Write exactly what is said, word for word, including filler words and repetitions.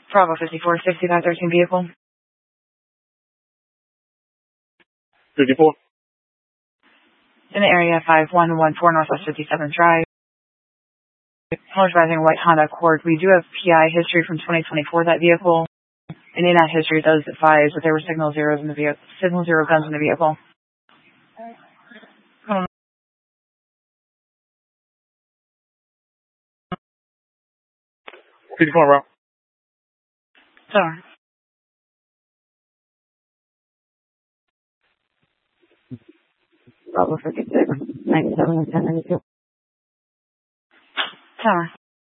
Bravo fifty-four, sixty-five thirteen vehicle. fifty-four. In the area, five one one four Northwest fifty-seventh Drive. Caller driving a white Honda Accord. We do have P I history from twenty twenty-four, that vehicle. And in that history, it does advise that there were signal zeros in the vehicle, signal zero guns in the vehicle. Um, fifty-four, route. sorry. Bravo fifty-six, ninety-seven and ten ninety-two. Sorry.